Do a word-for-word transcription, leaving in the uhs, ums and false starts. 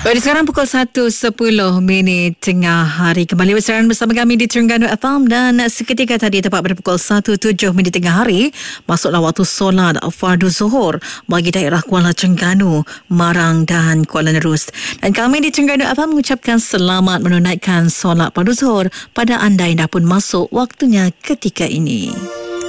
Pada sekarang pukul satu sepuluh minit tengah hari. Kembali bersiaran bersama kami di Terengganu F M, dan seketika tadi tepat pada pukul satu tujuh minit tengah hari masuklah waktu solat fardu zuhur bagi daerah Kuala Terengganu, Marang dan Kuala Nerus. Dan kami di Terengganu F M mengucapkan selamat menunaikan solat fardu zuhur pada anda yang dah pun masuk waktunya ketika ini.